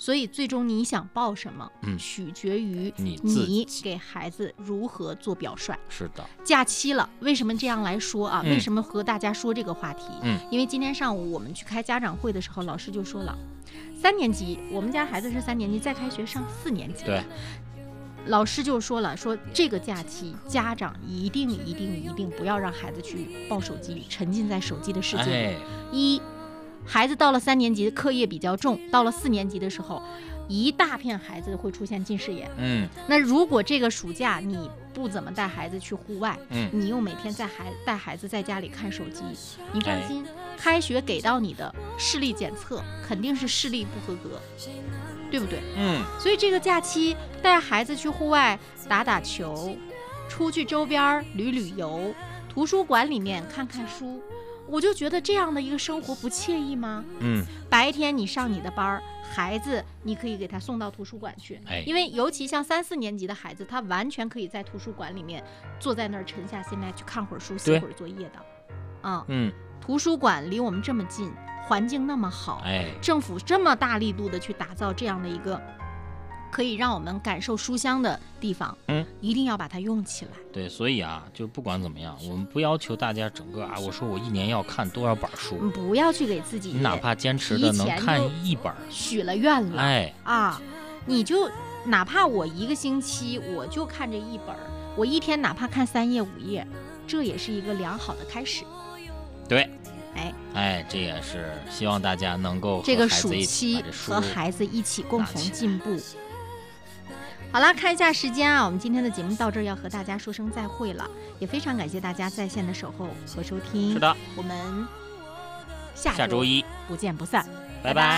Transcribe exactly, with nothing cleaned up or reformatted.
所以最终你想报什么， 嗯， 取决于你你给孩子如何做表率。 是的， 假期了，为什么这样来说啊？ 嗯、 为什么和大家说这个话题？ 嗯， 因为今天上午我们去开家长会的时候，老师就说了，三年级，我们家孩子是三年级，再开学上四年级。 对。 老师就说了，说这个假期家长一定一定一定不要让孩子去抱手机，沉浸在手机的世界里。 哎、 一，孩子到了三年级课业比较重，到了四年级的时候，一大片孩子会出现近视眼。 嗯， 那如果这个暑假你不怎么带孩子去户外， 嗯， 你又每天在孩带孩子在家里看手机，你放心，哎、开学给到你的视力检测肯定是视力不合格。对不对？ 嗯， 所以这个假期带孩子去户外打打球，出去周边旅旅游，图书馆里面看看书，我就觉得这样的一个生活不惬意吗？ 嗯， 白天你上你的班，孩子你可以给他送到图书馆去， 哎， 因为尤其像三四年级的孩子，他完全可以在图书馆里面坐在那儿沉下心来去看会儿书，写会儿作业的。啊， 嗯， 图书馆离我们这么近，环境那么好， 哎， 政府这么大力度的去打造这样的一个可以让我们感受书香的地方， 嗯， 一定要把它用起来。 对，所以啊，就不管怎么样，我们不要求大家整个啊，我说我一年要看多少本书， 嗯、不要去给自己， 你哪怕坚持的能看一本， 许了愿了， 哎啊，你就哪怕我一个星期我就看这一本，我一天哪怕看三页五页，这也是一个良好的开始。 对。 哎哎，这也是希望大家能够这个暑期和孩子一起共同进步。好啦，看一下时间啊，我们今天的节目到这儿要和大家说声再会了，也非常感谢大家在线的守候和收听。 是的， 我们下下周一不见不散， 拜拜。